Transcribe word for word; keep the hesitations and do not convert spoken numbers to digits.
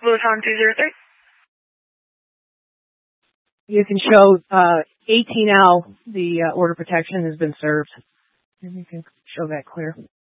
Luton two zero three. You can show uh, eighteen L, the uh, order protection has been served. And you can show that clear.